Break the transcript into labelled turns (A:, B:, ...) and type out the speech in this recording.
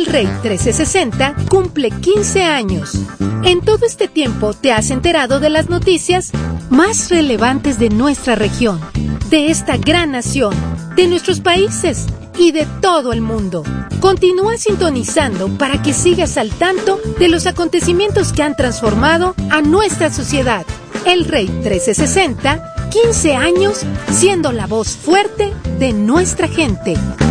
A: Rey 1360 cumple 15 años. En todo este tiempo te has enterado de las noticias más relevantes de nuestra región, de esta gran nación, de nuestros países y de todo el mundo. Continúa sintonizando para que sigas al tanto de los acontecimientos que han transformado a nuestra sociedad. El Rey 1360, 15 años siendo la voz fuerte de nuestra gente.